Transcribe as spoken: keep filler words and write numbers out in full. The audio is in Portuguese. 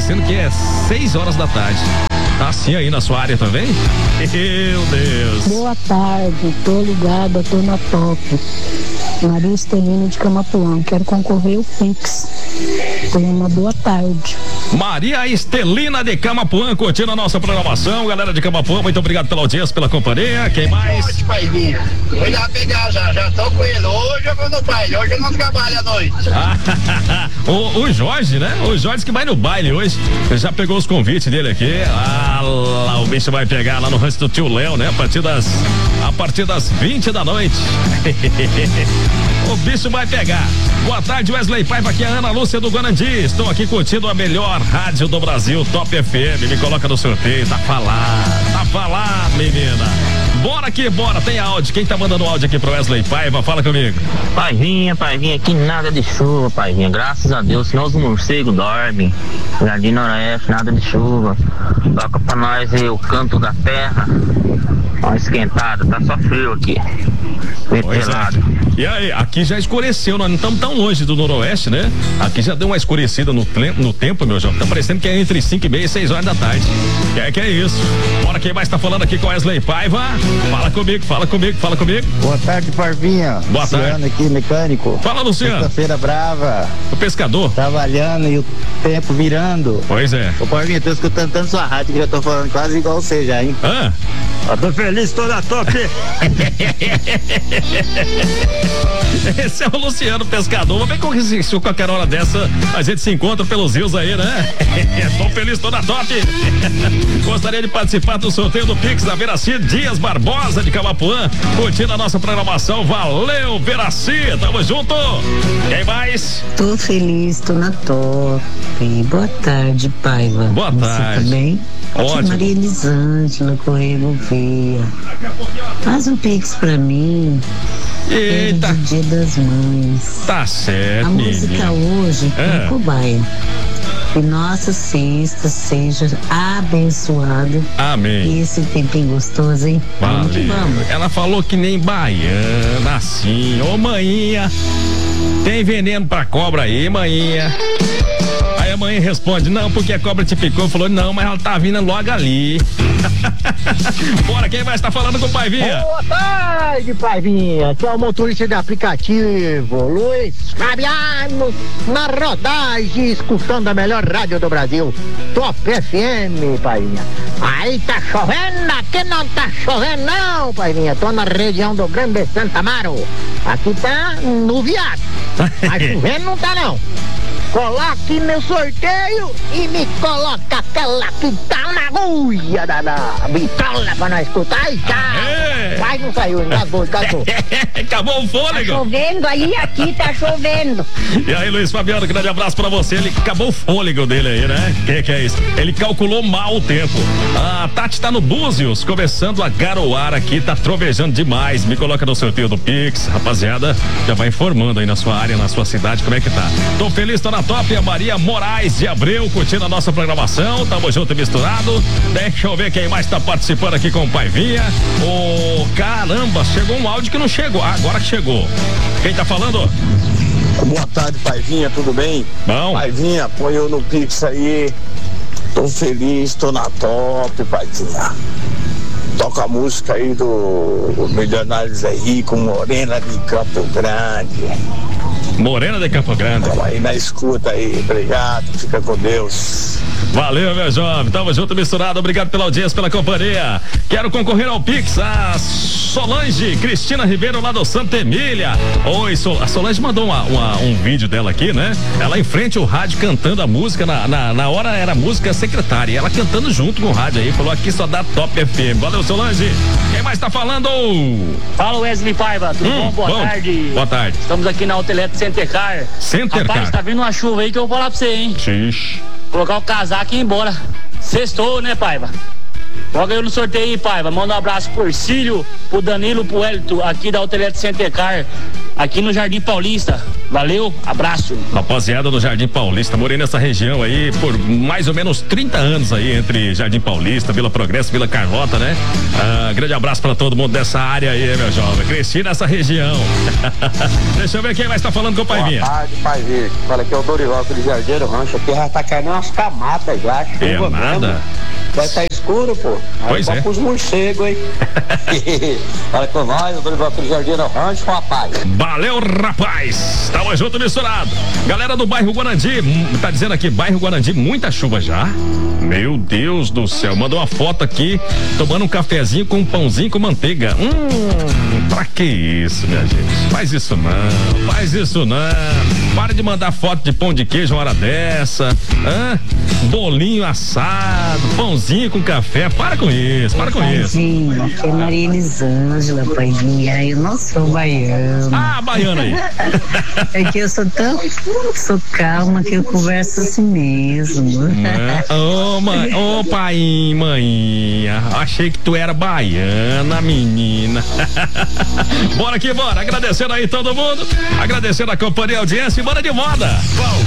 parecendo que é seis horas da tarde. Tá assim aí na sua área também? Meu Deus. Boa tarde, tô ligada, tô na top. Maria Estelina de Camapuã, quero concorrer ao Pix. Tenha uma boa tarde. Maria Estelina de Camapuã, curtindo a nossa programação. Galera de Camapuã, muito obrigado pela audiência, pela companhia. Quem mais? Hoje, paizinho. Vou já pegar, já, já tô com ele. Hoje eu vou no baile, hoje eu não trabalho à noite. o, o Jorge, né? O Jorge que vai no baile hoje. Ele já pegou os convites dele aqui. Ah, lá, o bicho vai pegar lá no rancho do tio Léo, né? A partir das, a partir das vinte da noite. O bicho vai pegar. Boa tarde, Wesley Paiva, aqui é a Ana Lúcia do Guarandi. Estou aqui curtindo a melhor rádio do Brasil, Top F M. Me coloca no sorteio, tá falado, tá falado, menina. Bora aqui, bora, tem áudio. Quem tá mandando áudio aqui pro Wesley Paiva? Fala comigo. Paivinha, Paivinha, aqui nada de chuva, Paivinha. Graças a Deus, senão os morcegos dormem. Jardim Noroeste, nada de chuva. Toca pra nós aí o Canto da Terra. Ó, esquentado, tá só frio aqui. Pelado. É. E aí, aqui já escureceu, nós não estamos tão longe do Noroeste, né? Aqui já deu uma escurecida no, no tempo, meu jovem. Tá parecendo que é entre cinco e meia e seis horas da tarde. Que é que é isso? Bora, quem mais tá falando aqui com Wesley Paiva? Fala comigo, fala comigo, fala comigo. Boa tarde, Parvinha. Boa Luciano tarde. aqui, mecânico. Fala, Luciano. Sexta-feira brava. O pescador. Trabalhando e o tempo virando. Pois é. Ô, Parvinha, tô escutando tanto sua rádio que já tô falando quase igual você já, hein? Ah. Eu tô feliz, tô na top. Esse é o Luciano Pescador. Vamos ver como se, se qualquer hora dessa a gente se encontra pelos rios aí, né? Tô feliz, tô na top. Gostaria de participar do sorteio do Pix da Veraci Dias Barbosa de Camapuã, curtindo a nossa programação. Valeu, Veraci, tamo junto. Quem mais? Tô feliz, tô na top. Boa tarde, Paiva. Boa Você tarde. Tá bem? Ótimo. Aqui Maria Elisângela, Correio Gouveia. Faz um Pix pra mim. Eita. Do Dia das Mães. Tá certo, a música menina. hoje é É. Cobaia. Que nossa sexta seja abençoada. Amém. E esse tempinho gostoso, hein? Vamos que Valeu. vamos. Ela falou que nem baiana, assim. Ô, maninha, tem veneno pra cobra aí, maninha. Aí a mãe responde, não, porque a cobra te picou. Falou, não, mas ela tá vindo logo ali. Bora, quem vai estar falando com o Paivinha? Boa tarde, Paivinha. Aqui é o motorista de aplicativo, Luiz Fabiano, na rodagem, escutando a melhor rádio do Brasil, Top F M, Paivinha. Aí tá chovendo, aqui não tá chovendo não, Paivinha. Tô na região do Grande Santa Amaro. Aqui tá nuviado, mas chovendo não tá não. Coloque meu sorteio e me coloca aquela que tá na agulha da, da vitrola pra nós escutar e tchau. Vai, não saiu, engasgou, engasgou. Acabou o fôlego. Tá chovendo aí, aqui tá chovendo. E aí, Luiz Fabiano, grande abraço pra você. Ele acabou o fôlego dele aí, né? Que que é isso? Ele calculou mal o tempo. A Tati tá no Búzios, começando a garoar aqui, tá trovejando demais. Me coloca no sorteio do Pix, rapaziada. Já vai informando aí na sua área, na sua cidade, como é que tá. Tô feliz, tô na top. A Maria Moraes de Abreu, curtindo a nossa programação. Tamo junto e misturado. Deixa eu ver quem mais tá participando aqui com o Paivinha. Ô, oh, caramba, chegou um áudio que não chegou. Ah, agora que chegou. Quem tá falando? Boa tarde, Paivinha, tudo bem? Bom. Paivinha, põe eu no Pix aí. Tô feliz, tô na top, Paivinha. Toca a música aí do Milionário Zé Rico, Morena de Campo Grande. Morena de Campo Grande. Tamo aí na escuta aí, obrigado, fica com Deus. Valeu, meu jovem, tamo junto misturado, obrigado pela audiência, pela companhia. Quero concorrer ao Pix, a Solange Cristina Ribeiro lá do Santa Emília. Oi, Sol... a Solange mandou uma, uma, um vídeo dela aqui, né? Ela em frente ao rádio cantando a música, na, na, na hora era música secretária, ela cantando junto com o rádio aí, falou aqui só dá Top F M. Valeu, Solange. Quem mais tá falando? Fala, Wesley Paiva, tudo hum, bom? Boa bom. tarde. Boa tarde. Estamos aqui na Outlet Centercar. Centercar. Rapaz, tá vindo uma chuva aí que eu vou falar pra você, hein? Xixi. Colocar o casaco e ir embora. Sextou, né, Paiva? Logo eu no sorteio aí, Paiva. Manda um abraço pro Cílio, pro Danilo, pro Hélito, aqui da Outlet Centercar, aqui no Jardim Paulista. Valeu, abraço. Rapaziada do Jardim Paulista, morei nessa região aí por mais ou menos trinta anos aí, entre Jardim Paulista, Vila Progresso, Vila Carlota, né? Ah, grande abraço pra todo mundo dessa área aí, meu jovem. Cresci nessa região. Deixa eu ver quem mais tá falando com o Pai Vinha. Boa tarde, Pai Vinha. Fala aqui é o Dorival, aqui do Jardim Rancho. Aqui já tá caindo umas camadas já. É nada. Mesmo. Vai estar escuro, pô. Aí pois é. Os morcegos, hein? Fala com nós, o Dorival aqui do Jardim Rancho, rapaz. Valeu, rapaz. Tamo junto, misturado. Galera do bairro Guarandi, tá dizendo aqui, bairro Guarandi, muita chuva já? Meu Deus do céu, mandou uma foto aqui, tomando um cafezinho com um pãozinho com manteiga. Hum, pra que isso, minha gente? Faz isso não, faz isso não. Para de mandar foto de pão de queijo uma hora dessa. Hã? Bolinho assado, pãozinho com café. Para com isso, para com isso. Aqui é Maria Elisângela, Pai Vinha. Eu não sou baiana. Ah, baiana aí. É que eu sou tão sou calma que eu converso assim mesmo. Ô, oh, mãe, ô oh, pai, mãe, achei que tu era baiana, menina. Bora que bora, agradecendo aí todo mundo, agradecendo a companhia e a audiência e bora de moda.